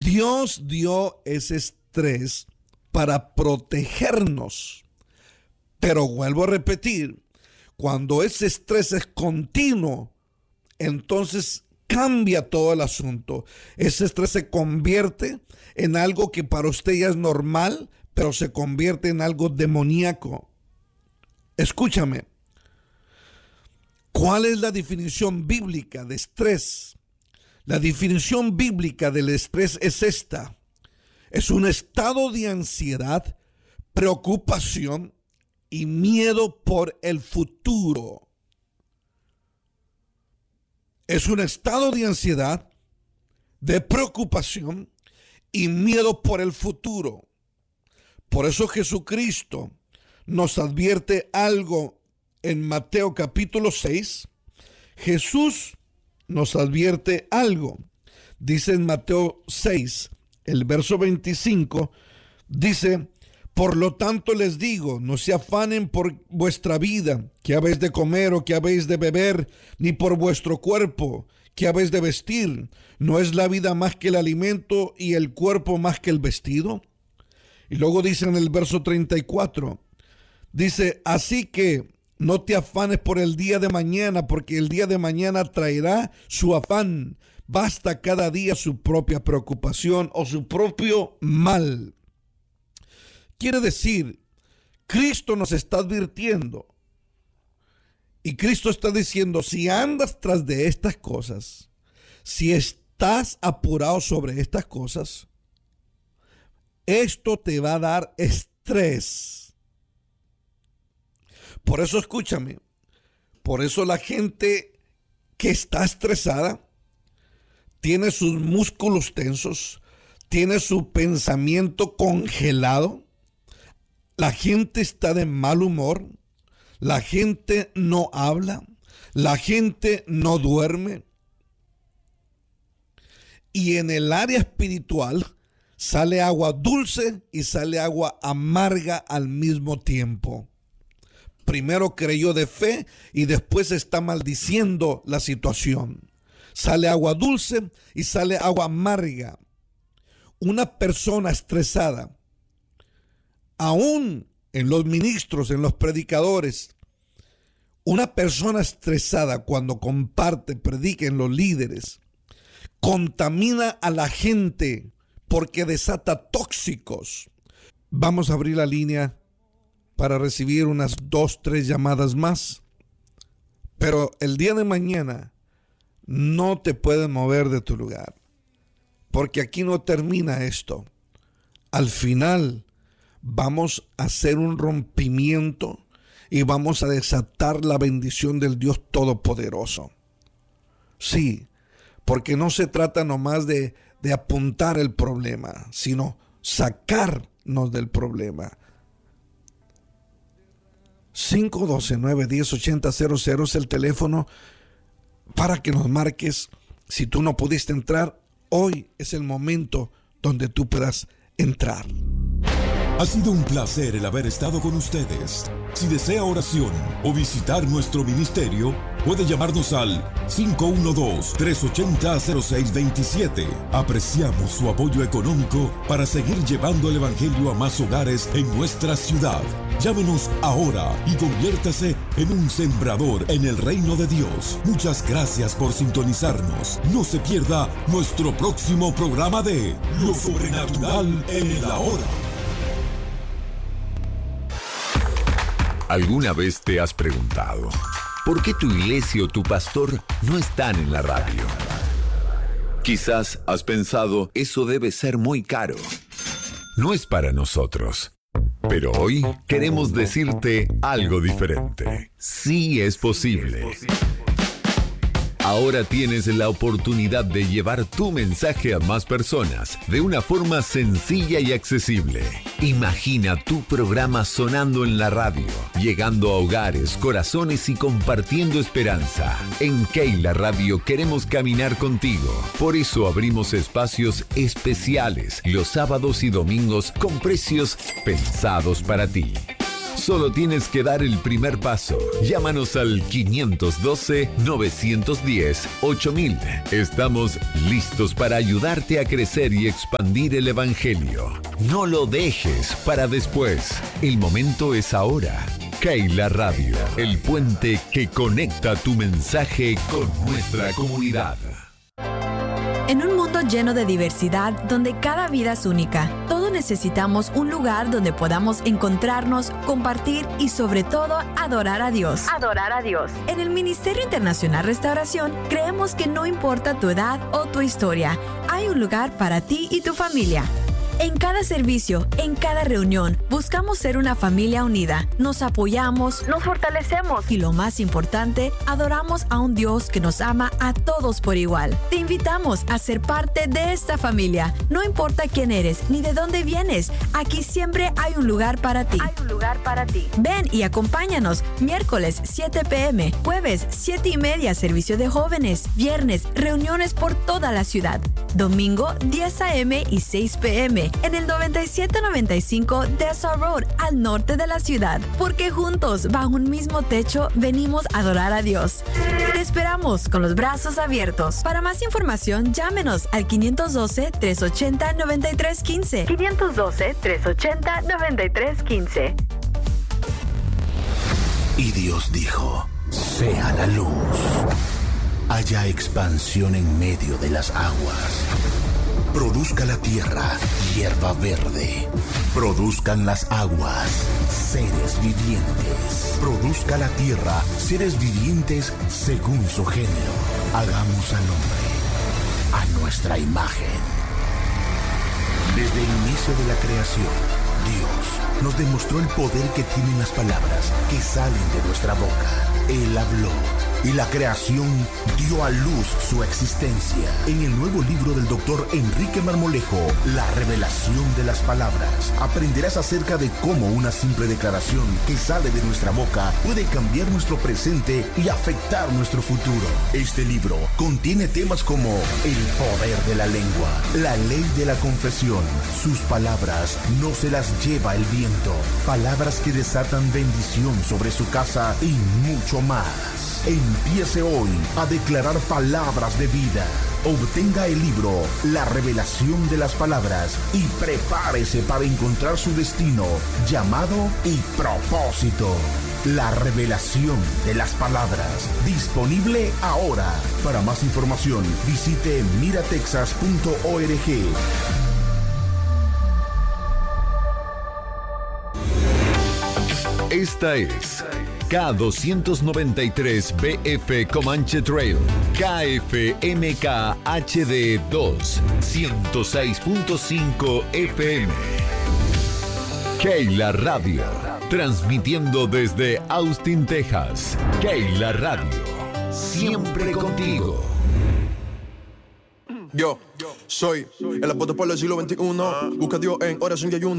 Dios dio ese estrés para protegernos. Pero vuelvo a repetir, cuando ese estrés es continuo, entonces cambia todo el asunto. Ese estrés se convierte en algo que para usted ya es normal, pero se convierte en algo demoníaco. Escúchame. ¿Cuál es la definición bíblica de estrés? La definición bíblica del estrés es esta. Es un estado de ansiedad, preocupación y miedo por el futuro. Es un estado de ansiedad, de preocupación y miedo por el futuro. Por eso Jesucristo nos advierte algo en Mateo capítulo 6. Jesús nos advierte algo. Dice en Mateo 6, el verso 25, dice: por lo tanto les digo, no se afanen por vuestra vida, qué habéis de comer o qué habéis de beber, ni por vuestro cuerpo, qué habéis de vestir. ¿No es la vida más que el alimento y el cuerpo más que el vestido? Y luego dice en el verso 34, dice: así que no te afanes por el día de mañana, porque el día de mañana traerá su afán. Basta cada día su propia preocupación o su propio mal. Quiere decir, Cristo nos está advirtiendo. Y Cristo está diciendo, si andas tras de estas cosas, si estás apurado sobre estas cosas, esto te va a dar estrés. Por eso escúchame, por eso la gente que está estresada tiene sus músculos tensos, tiene su pensamiento congelado, la gente está de mal humor, la gente no habla, la gente no duerme. Y en el área espiritual sale agua dulce y sale agua amarga al mismo tiempo. Primero creyó de fe y después está maldiciendo la situación. Sale agua dulce y sale agua amarga. Una persona estresada, aún en los ministros, en los predicadores, una persona estresada cuando comparte, predica en los líderes, contamina a la gente porque desata tóxicos. Vamos a abrir la línea para recibir unas 2-3 llamadas más. Pero el día de mañana no te puedes mover de tu lugar, porque aquí no termina esto. Al final vamos a hacer un rompimiento y vamos a desatar la bendición del Dios Todopoderoso. Sí, porque no se trata nomás de apuntar el problema, sino sacarnos del problema. 512-910-8000 es el teléfono para que nos marques. Si tú no pudiste entrar, hoy es el momento donde tú puedas entrar. Ha sido un placer el haber estado con ustedes. Si desea oración o visitar nuestro ministerio, puede llamarnos al 512-380-0627. Apreciamos su apoyo económico para seguir llevando el evangelio a más hogares en nuestra ciudad. Llámenos ahora y conviértase en un sembrador en el reino de Dios. Muchas gracias por sintonizarnos. No se pierda nuestro próximo programa de Lo Sobrenatural en la Hora. ¿Alguna vez te has preguntado por qué tu iglesia o tu pastor no están en la radio? Quizás has pensado, eso debe ser muy caro. No es para nosotros. Pero hoy queremos decirte algo diferente. Sí es posible. Ahora tienes la oportunidad de llevar tu mensaje a más personas de una forma sencilla y accesible. Imagina tu programa sonando en la radio, llegando a hogares, corazones y compartiendo esperanza. En Keila Radio queremos caminar contigo. Por eso abrimos espacios especiales los sábados y domingos con precios pensados para ti. Solo tienes que dar el primer paso. Llámanos al 512-910-8000. Estamos listos para ayudarte a crecer y expandir el Evangelio. No lo dejes para después. El momento es ahora. Keila Radio, el puente que conecta tu mensaje con nuestra comunidad. En un mundo lleno de diversidad, donde cada vida es única, todos necesitamos un lugar donde podamos encontrarnos, compartir y sobre todo adorar a Dios. Adorar a Dios. En el Ministerio Internacional Restauración, creemos que no importa tu edad o tu historia, hay un lugar para ti y tu familia. En cada servicio, en cada reunión, buscamos ser una familia unida. Nos apoyamos, nos fortalecemos y lo más importante, adoramos a un Dios que nos ama a todos por igual. Te invitamos a ser parte de esta familia. No importa quién eres ni de dónde vienes, aquí siempre hay un lugar para ti. Hay un lugar para ti. Ven y acompáñanos. Miércoles 7 p.m., jueves 7:30 servicio de jóvenes, viernes reuniones por toda la ciudad, domingo 10 a.m. y 6 p.m. en el 9795 Dessa Road, al norte de la ciudad. Porque juntos, bajo un mismo techo, venimos a adorar a Dios. Te esperamos con los brazos abiertos. Para más información, llámenos al 512-380-9315. 512-380-9315. Y Dios dijo, sea la luz. Haya expansión en medio de las aguas. Produzca la tierra hierba verde. Produzcan las aguas seres vivientes. Produzca la tierra seres vivientes según su género. Hagamos al hombre a nuestra imagen. Desde el inicio de la creación, Dios nos demostró el poder que tienen las palabras que salen de nuestra boca. Él habló y la creación dio a luz su existencia. En el nuevo libro del Dr. Enrique Marmolejo, La revelación de las palabras, aprenderás acerca de cómo una simple declaración que sale de nuestra boca puede cambiar nuestro presente y afectar nuestro futuro. Este libro contiene temas como el poder de la lengua, la ley de la confesión, sus palabras no se las lleva el viento, palabras que desatan bendición sobre su casa y mucho más. Empiece hoy a declarar palabras de vida. Obtenga el libro La revelación de las palabras y prepárese para encontrar su destino, llamado y propósito. La revelación de las palabras. Disponible ahora. Para más información, visite miratexas.org. Esta es K293BF Comanche Trail, KFMK HD2, 106.5 FM. Keila Radio, transmitiendo desde Austin, Texas. Keila Radio, siempre contigo. Yo soy el apóstol del siglo XXI. Busca a Dios en oración y ayuno.